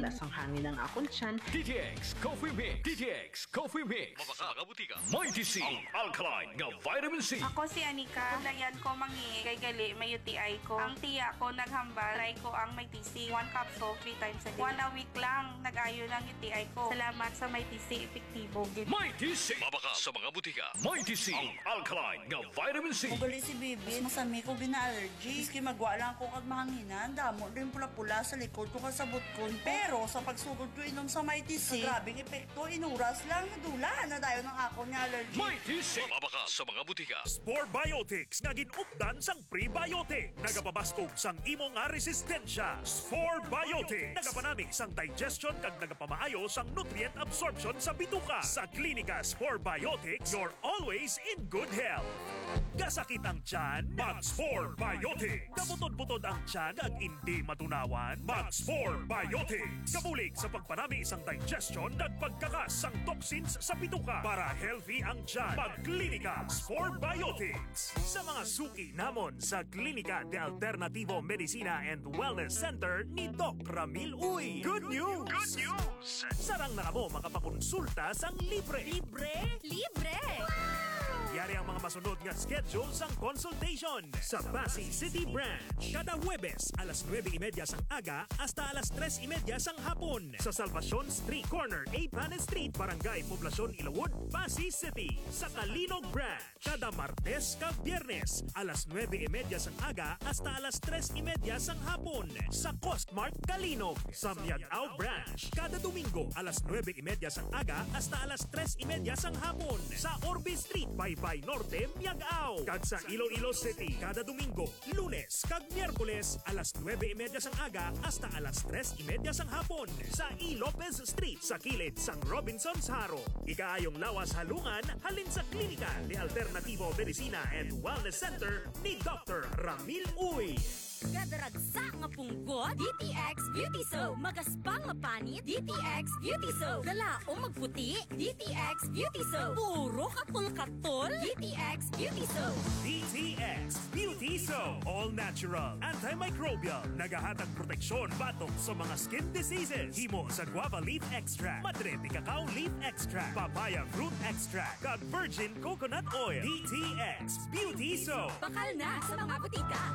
madulas ang hangin ng akong tiyan. DTX Coffee Mix. DTX Coffee Mix. Mabaka mga butika. Mighty C. Ang alkaline nga vitamin C. Ako si Anika. Layan ko mangi kay gali may UTI ko. Ang tiya ko naghambal. Try ko ang may TC. 1 capsule 3 times a day. 1 a week lang nag-ayo ng UTI ko. Salamat sa may TC epektibo. Mighty C. Mabaka sa mga butika. Mighty C. Ang alkaline nga vitamin C. Ugali si Bibi, masami ko gina-allergy. Iski magwa lang ko kag mahanginan. Damo rin pula-pula sa likod ko kasabot ko. Pero sa pagsugod ko inom sa Mighty C, grabing epekto, inuras lang, nadula na dayo ng ako ni allergy. Mighty C. Mabaka sa mga butika. Spore Biotics nga ginupdan sang prebiotic. Nagapabaskog sang imo nga resistensya. Spore Biotics. Nagapanami sang digestion kag nagapamaayo sang nutrient absorption sa bituka. Sa Klinika Spore Biotics, you're always in good health. Kasakit ang tiyan? Mag-Spore Biotics. Kabutod-butod ang tiyan ag hindi matunawan? Mag-Spore Biotics. Kabulig sa pagpanami isang digestion at pagkakas sang toxins sa bituka para healthy ang tiyan. Mag-Klinika Spore Biotics. Sa mga suki namon sa Klinika de Alternativo Medicina and Wellness Center ni Doc Ramil Uy. Good news! Good news! Sarang na mo makapakonsulta sang libre. Libre? Libre! Yari ang mga masunod nga schedule sang consultation sa Pasig City Branch. Kada Huwebes, alas 9:30 sang aga hasta alas 3:30 sang hapon. Sa Salvacion Street Corner, 8 Planet Street, Barangay Poblacion, Ilawod, Pasig City. Sa Kalinog Branch, kada Martes kag Biyernes, alas 9:30 sang aga hasta alas 3:30 sang hapon. Sa Costmart Kalinog. Sa Miagao Branch, kada Domingo, alas 9:30 sang aga hasta alas 3:30 sang hapon. Sa Orbe Street, Baybay Norte, Miagao. Kag sa Iloilo City, kada Domingo, Lunes kag Miyerkules, alas 9:30 sang aga hasta alas 3:30 sang hapon. Sa E. Lopez Street, sa kilid sang Robinson's Haro. Ikaayong lawas halungan, halin sa Klinika de Alternativo Medicina and Wellness Center ni Dr. Ramil Uy. Kadaragsa nga punggot, DTX Beauty Soap. Magaspang nga panit, DTX Beauty Soap. Galaong magputi, DTX Beauty Soap. Puro katol-katol, DTX Beauty Soap. DTX Beauty Soap. All natural, antimicrobial, nagahatag proteksyon batok sa mga skin diseases. Himo sa guava leaf extract, madre de cacao leaf extract, papaya fruit extract, kag virgin coconut oil. DTX Beauty Soap. Bakal na sa mga butika.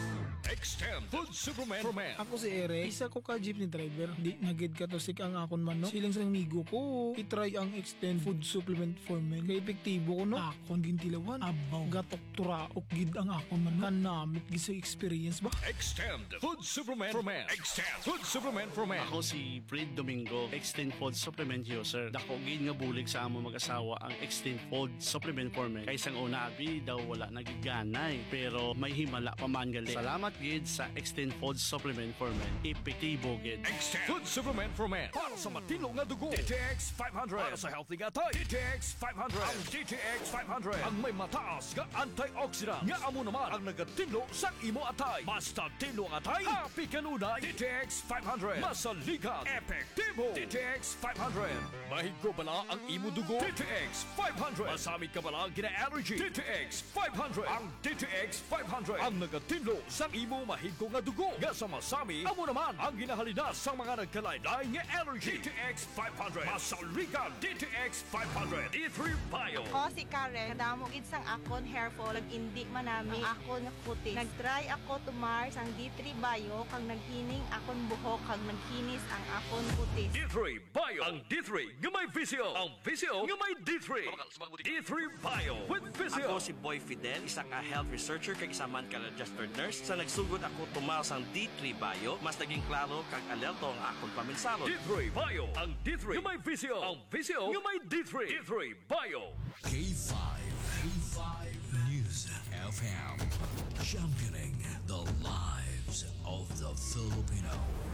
Extend Food Superman for Men. Ako si Eric, isa ko ka jeepney driver. Di nagid ka to sik ang akon man, no? Silang sa migo ko, itry ang Extend Food Supplement for Men. Kaya epektibo ko, no? Akon gintilawan, abaw, gatok turaok gid ang akon man, no? Kanamit gisa experience ba? Extend Food Superman for Men. Extend Food Superman for Men. Ako si Fred Domingo, Extend Food Supplement user. Dako gid nga bulig sa amo mag-asawa ang Extend Food Supplement for Men. Kaysang una abi daw wala nagiganay, pero may himala pa man gali. Salamat gid sa Extend Food Supplement for Men. Epektibo gid. Extend Food Supplement for Men. Para sa matino nga dugo. DTX 500. Para sa healthy nga tayo. DTX 500. Ang DTX 500. Ang may mataas nga antioxidant. Nga amo naman ang nagatinlo sa imo atay. Basta tinlo ang atay. Happy kanunay. DTX 500. Masaligan. Epektibo. DTX 500. Mahigko bala ang imo dugo. DTX 500. Masamit ka bala gina-allergy. DTX 500. Ang DTX 500. Ang nagatinlo sa imo mahigko nga dugo. Nga sa masami, amo naman ang ginahalina sa mga nagkalaylay nga allergy. DTX 500. Masaligan. DTX 500. D3 Bio. Ako si Karen, kadamo gid sang akon hair fall, indi manami ang akon puti. Nagtry ako tumar sang D3 Bio kag naghining akon buhok kag naghinis ang akon puti. D3 Bio. Ang D3 nga may visio. Ang visio nga may D3. D3 Bio with visio. Ako si Boy Fidel, isang health researcher kag isa man ka registered nurse. Sa nagsugod ako tumal sang D3 Bio, mas naging klaro kag alerto ang akong paminsalo. D3 Bio. Ang D3 nga may visio. Ang visio nga may D3. D3 Bio. K5. K5 News FM. Championing the lives of the Filipino.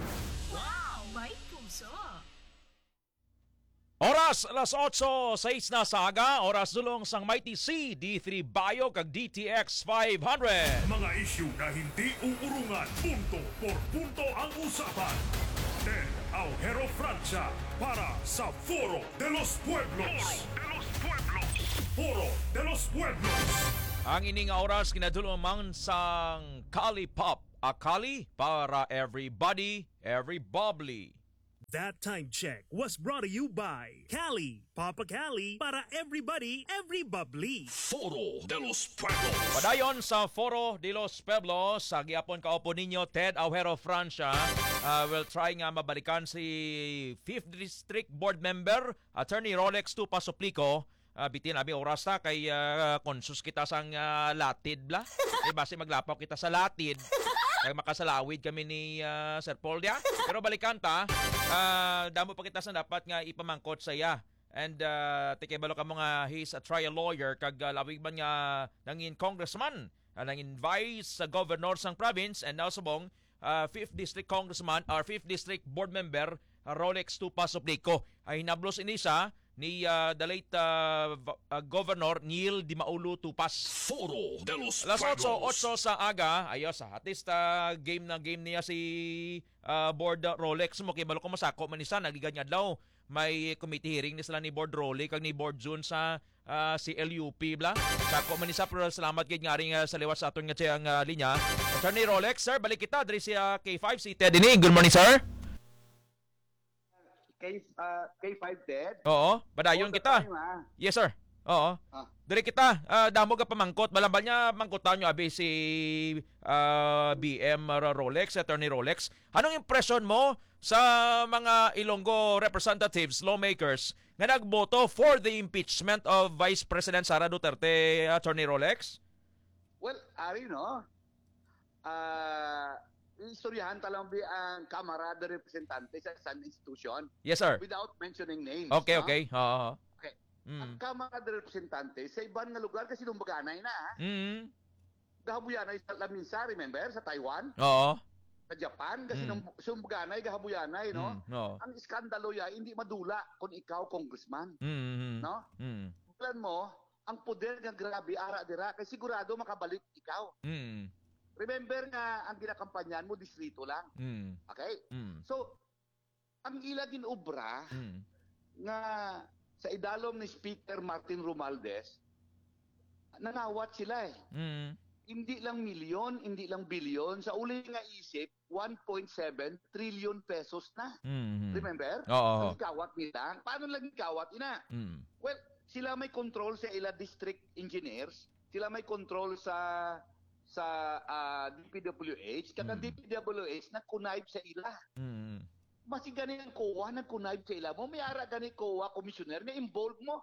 Wow! May puso! Oras alas 8:06 na sa aga, oras dulong sang Mighty C, D3 Bio kag DTX 500. Mga isyu na hindi uurungan, punto por punto ang usapan. Del Aujero Francia para sa Foro de los Pueblos. Foro de los Pueblos. Ang ining oras kinadulong man sang Kali Pop, a Kali para everybody, every bubbly. That time check was brought to you by Cali. Papa Cali, para everybody, every bubbly. Foro de los Pueblos. Padayon sa Foro de los Pueblos, sa gihapon kaupo ninyo Ted Aujero Francia, will try nga mabalikan si 5th District Board Member Attorney Rolex Tupa Suplico. Bitin abi oras ta kay konsus kita sang latid bla. Base maglapaw kita sa latid. Kaya makasalawid kami ni Sir Paul dia. Pero balikan ta, damo pa kita sa dapat nga ipamangkot sa iya. And tikibalo ka mo nga he's a trial lawyer kag lawig man nga nangin congressman, nangin vice governor sang province, and now subong 5th district congressman or 5th district board member Rolex Tupa Suplico. Ay hinablos inisa ni the late Governor Neil Di Maulo Tupas. Foro de los Alas Pueblos. 8 sa aga, ayos at least game niya si board Rolex mo kay balo ko masako man isa nagiganyad daw may committee hearing ni sila ni board Rolex kag ni board June sa si LUP bla. Sako man isa pero salamat gid nga ring sa liwas sa aton nga tiyang linya. Attorney Rolex, sir, balik kita diri si K5 si Ted ini. Good morning, sir. K5 Ted? Oo, badayon kita. Yes, sir. Oo. Diri kita, damo ka pamangkot. Balambal niya, mangkotan nyo abi si BM Rolex, Attorney Rolex. Anong impression mo sa mga Ilonggo representatives, lawmakers, nga nagboto for the impeachment of Vice President Sara Duterte, Attorney Rolex? Well, Ari, no? Istoryahan talang ang Kamara de Representante sa isang institution. Yes, sir. Without mentioning names. Okay, no? okay. Oo. Okay. Ang Kamara de Representante sa ibang nga lugar kasi lumbaganay na. Gahabuyanay sa Laminsa, remember? Sa Taiwan? Oo. Sa Japan, kasi sumbaganay, gahabuyanay, no? No. Ang iskandalo ya, hindi madula kung ikaw congressman. No? Plan mo, ang poder nga grabe, ara-dira, kasi sigurado makabalik ikaw. Remember nga, ang ginakampanyan mo, distrito lang. Okay? So, ang ilagin obra nga sa idalom ni Speaker Martin Romualdez, nanawat sila eh. Hindi lang milyon, hindi lang bilyon. Sa uli nga isip, 1.7 trillion pesos na. Remember? Oo. Ang ikawat nila. Paano lang ikawat ina? Well, sila may control sa ila district engineers. Sila may control sa DPWH, kaya DPWH nag-connive sa ila. Masi gani ang COA nag-connive sa ila mo, may ara gani COA commissioner na involved mo.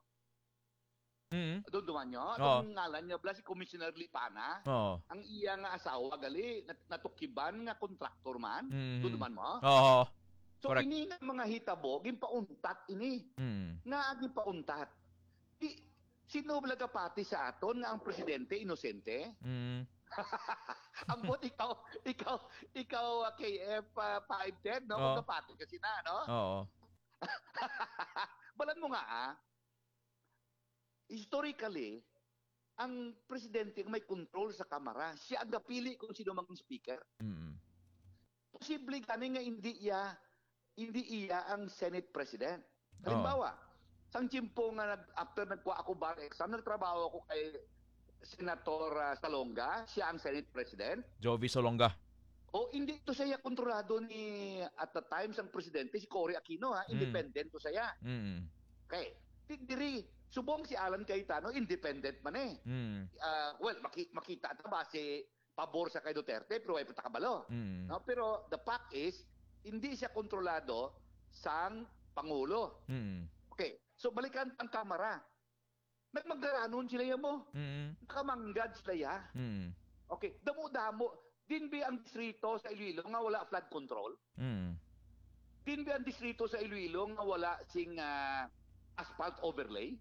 Doon duman nyo, ang ngalan niya pala si Commissioner Lipana, ang iya nga asawa gali, natukiban nga contractor man, doon duman mo. So correct. Ini nga mga hitabo, gimpauntat ini, nga gimpauntat. Sino blagapati sa aton nga ang presidente inosente? Ang buti ikaw KF 510, no? Magkapati kasi na, no? Oo. Balan mo nga, historically, ang presidente may control sa kamara. Siya ang napili kung sino mang speaker. Posible gani nga hindi iya ang Senate President. Halimbawa, sang chimpo nga after nagkuha ako bar exam, nagtrabaho ako kay Senator Salonga, siya ang Senate President. Jovi Salonga. O hindi to siya kontrolado ni at the time sang presidente si Cory Aquino ha, independent to siya. Okay. Diri subong si Alan Cayetano independent man eh. Well, makita ta ba si pabor sa kay Duterte pero ay patakabalo. No, pero the fact is hindi siya kontrolado sang pangulo. Okay. So balikan ang kamera. Nagmagdaranon sila yan mo. Nakamanggad sila ya. Okay. Damo-damo. Din ba ang distrito sa Iloilo nga wala flood control? Din ba ang distrito sa Iloilo nga wala sing asphalt overlay?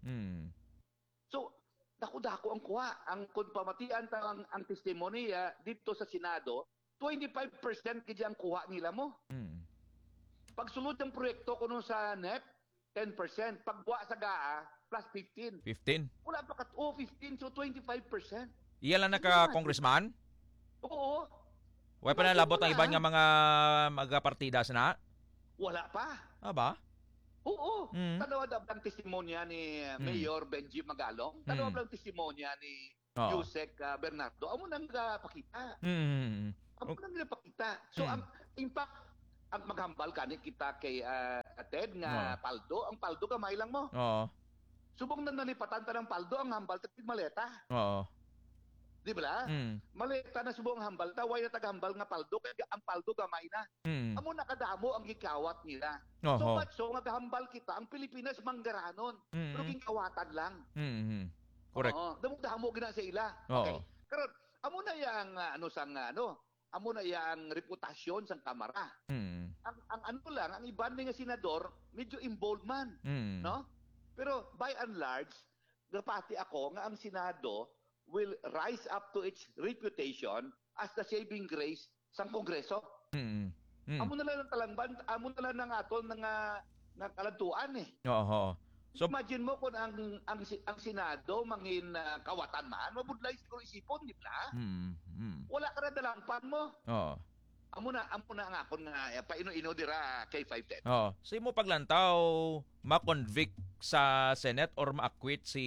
So, dako-dako ang kuha. Ang kung pamatian ang testimonya dito sa Senado, 25% kaya ang kuha nila mo. Pagsulod ng proyekto kuno sa NEP, 10%. Pagbuwa sa GAA, plus 15. 15? Wala pa 15, so 25%. Iyan lang naka-congressman? Oo. Wala pa na labot ang iba nga mga magpartida na? Wala pa. Ba? Oo. Tanawa ang testimonya ni Mayor Benji Magalong. Tanawa ang testimonya ni Yusek Bernardo. Amo nang pakita. Amo nang pakita. So, ang impact ang maghambal kani kita kay Ted nga paldo, ang paldo gamay lang mo. Oo. Subong na nalipatan ta ng paldo ang hambal ta maleta. Oo. Di ba? Maleta na subong hambal ta, way na taghambal nga paldo kay ang paldo gamay na. Amo nakadamo ang gikawat nila. So much so naghambal kita ang Pilipinas manggaranon, pero gikawatan lang. Correct. Oo, damo gina sa ila. Okay. Karon amo na yang amo na yang reputasyon sang kamara. Ang ano lang, ang iban nga senador medyo involved man, no? Pero by and large, napati ako nga ang Senado will rise up to its reputation as the saving grace sang Kongreso. Amo na lang ang talangban, amo na lang ang aton nga kalantuan eh. Oo. So imagine mo kung ang Senado mangin kawatan man, mabudlay siguro isipon, di ba? Wala ka na dalampan mo. Oo. Amo na ang akon nga paino-ino dira kay 510. Oo. So mo paglantaw ma-convict sa Senate or ma-acquit si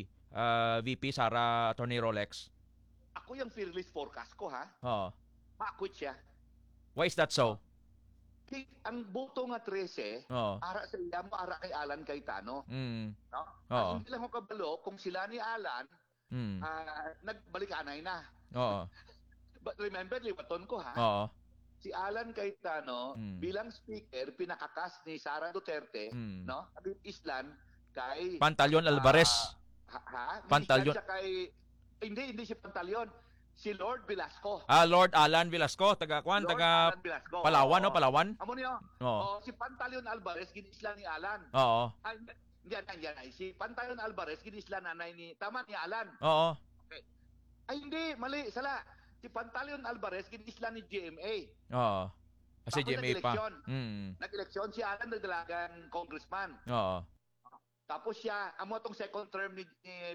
VP Sara Attorney Rolex? Ako yung fearless forecast ko, ha? Oo. Ma-acquit siya. Why is that so? Ang boto nga 13, ara sa iya mo, ara kay Alan Cayetano. No? Hindi lang ko kabalo kung sila ni Alan nagbalikanay na. But remember, liwaton ko, ha? Si Alan Cayetano bilang speaker pinakakas ni Sara Duterte, no? Islan kay Pantaleon Alvarez. Pantaleon. Hindi si Pantaleon. Si Lord Velasco. Lord Alan Velasco, taga Palawan, no? Palawan. Amo niyo? Si Pantaleon Alvarez ginisla ni Alan. Oo. Yan. Si Pantaleon Alvarez ginisla nanay ni Alan. Oo. Okay. Ay hindi, mali, sala. Si Pantaleon Alvarez ginisla ni GMA. Oo. Kasi GMA pa. Nag-eleksyon si Alan nagdalagan congressman. Oo. Tapos siya, amo tong second term ni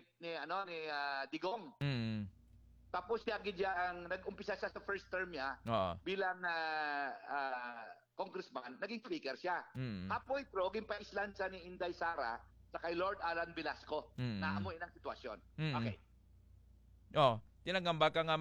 Digong. Tapos siya ang nag-umpisa siya sa first term niya bilang congressman, naging speaker siya. Halfway through, gimpaislan siya ni Inday Sara sa kay Lord Alan Velasco na amoy ng sitwasyon. Okay. Tinagamba ka nga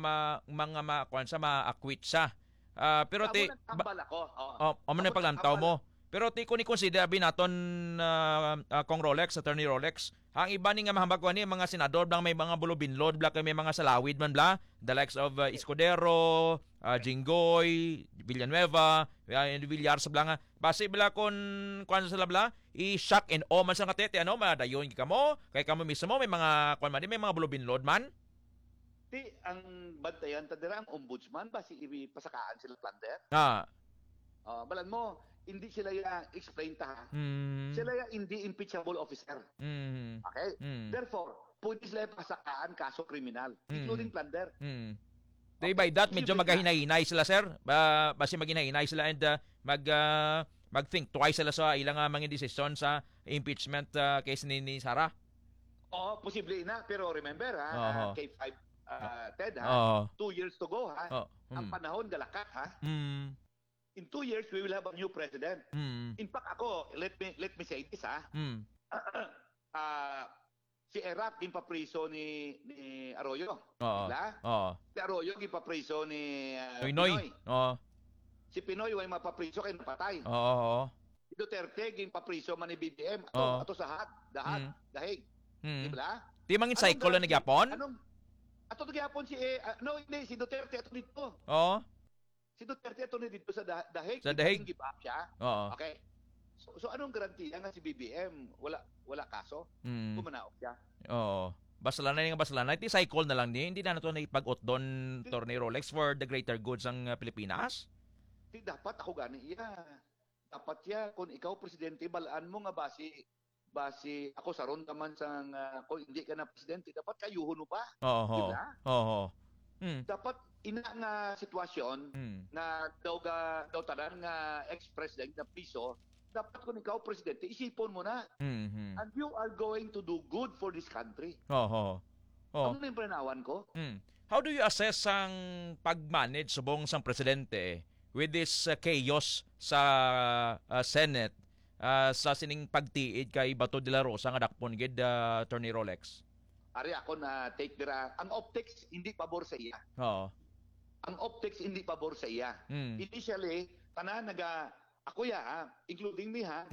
ma-acquit siya. Pero ti nagkambal ako. Amo na paglantaw mo. Pero ti ko ni consider binaton Kong Rolex, Attorney Rolex. Ang iba ni nga mahambag ko ni mga senador blang may mga bulubinlod bla kay may mga salawid man bla, the likes of Escudero, Jinggoy, Villanueva, Villar sa bla nga. Base bla kon sa bla, i-shock and awe man sa katete ano, madayon ka mo, kay kamo mismo may mga may mga bulubinlod man. Ang bantayan tadira ang ombudsman basi ipasakaan sila plunder. Balan mo, hindi sila explain ta. Sila hindi impeachable officer. Okay? Therefore, pwede sila pasakaan kaso kriminal, including plunder. By that, medyo maghahinay-hinay sila, sir. Basi maghinay-hinay sila and mag-think twice sila sa ilang mga desisyon sa impeachment case ni Sara. Posible na. Pero remember, kay 5 Ted, 2 years to go, ang panahon galakat, in 2 years, we will have a new president. In fact, ako, let me say this, si Erap, gimpapriso ni Arroyo. Diba? Si Arroyo, gimpapriso ni Pinoy. Si Pinoy, ay mapapriso kay napatay. Si Duterte, gimpapriso man ni BBM. Ato sa dahig. Diba? Di mangin cycle na nagyapon? Ato nagyapon hindi, si Duterte ato dito. Si Duterte ito dito sa dahig. Sa dahig. Give up siya. Okay. So anong garantiya nga si BBM? Wala kaso? Kumanaok siya. Basalanay nga basalanay. Ti cycle na lang din. Hindi na nato na ipag-ot doon, Attorney Rolex, for the greater goods ng Pilipinas? Dapat ako gani. Dapat kung ikaw presidente, balaan mo nga basi ako saron naman sang kung hindi ka na presidente, dapat kayuhon mo ba? Diba? Dapat ina nga sitwasyon na daw tanan nga ex-president na piso, dapat kung ikaw presidente, isipon mo na. And you are going to do good for this country. Ano na yung pranawan ko? How do you assess ang pag-manage subong sang presidente with this chaos sa Senate sa sining pagtiid kay Bato de la Rosa nga dakpon gid Attorney Rolex? Ari ako na take dira. Ang optics hindi pabor sa iya. Ang optics hindi pabor sa iya. Initially, tanan naga ako ya, including me ha,